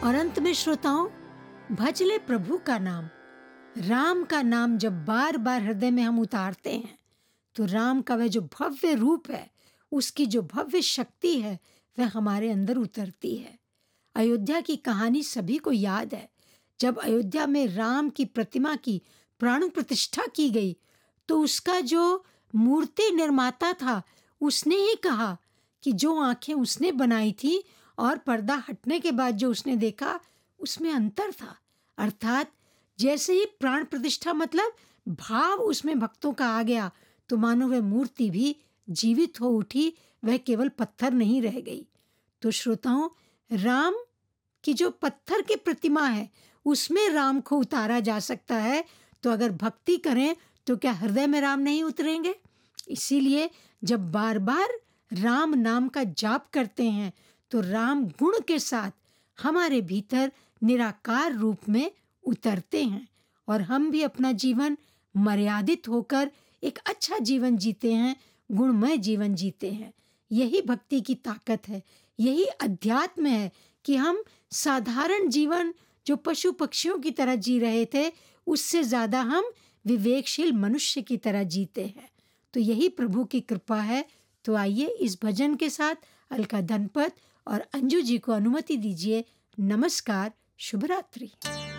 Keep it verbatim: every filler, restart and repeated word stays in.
और अंत में श्रोताओं, भज ले प्रभु का नाम। राम का नाम जब बार बार हृदय में हम उतारते हैं तो राम का वह जो भव्य रूप है, उसकी जो भव्य शक्ति है, वह हमारे अंदर उतरती है। अयोध्या की कहानी सभी को याद है। जब अयोध्या में राम की प्रतिमा की प्राण प्रतिष्ठा की गई तो उसका जो मूर्ति निर्माता था उसने ही कहा कि जो आंखें उसने बनाई थी और पर्दा हटने के बाद जो उसने देखा उसमें अंतर था। अर्थात जैसे ही प्राण प्रतिष्ठा मतलब भाव उसमें भक्तों का आ गया तो मानो वह मूर्ति भी जीवित हो उठी, वह केवल पत्थर नहीं रह गई। तो श्रोताओं, राम की जो पत्थर की प्रतिमा है उसमें राम को उतारा जा सकता है, तो अगर भक्ति करें तो क्या हृदय में राम नहीं उतरेंगे? इसीलिए जब बार बार राम नाम का जाप करते हैं तो राम गुण के साथ हमारे भीतर निराकार रूप में उतरते हैं और हम भी अपना जीवन मर्यादित होकर एक अच्छा जीवन जीते हैं, गुणमय जीवन जीते हैं। यही भक्ति की ताकत है, यही अध्यात्म है कि हम साधारण जीवन जो पशु पक्षियों की तरह जी रहे थे उससे ज़्यादा हम विवेकशील मनुष्य की तरह जीते हैं। तो यही प्रभु की कृपा है। तो आइए इस भजन के साथ अलका धनपत और अंजू जी को अनुमति दीजिए। नमस्कार, शुभ रात्रि।